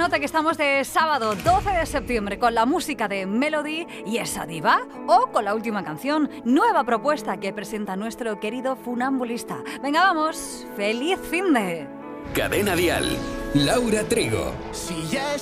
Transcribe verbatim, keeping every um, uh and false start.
nota que estamos de sábado doce de septiembre con la música de Melody y esa diva, o con la última canción, nueva propuesta que presenta nuestro querido funambulista. Venga, vamos, feliz finde. Cadena Dial, Laura Trigo. Si ya